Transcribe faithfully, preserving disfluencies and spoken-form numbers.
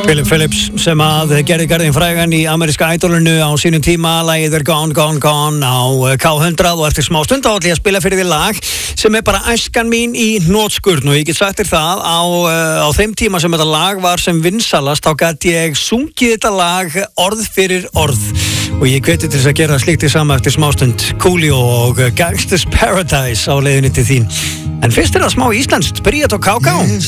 Philip Phillips sem að gerði garðin frægan í ameríska Idolinu á sínum tíma, lagið er Gone, Gone, Gone á K hundrað og eftir smá stund á allir að spila fyrir því lag sem er bara æskan mín í hnotskurn og ég get sagt þér það á, á þeim tíma sem þetta lag var sem vinsalast þá gat ég sungið þetta lag orð fyrir orð og ég hveti til þess að gera slíkt í sama eftir smá stund. Coolio og Gangsta's Paradise á leiðinni til þín en fyrst er það smá íslenskt, Bríet og Ká Ká.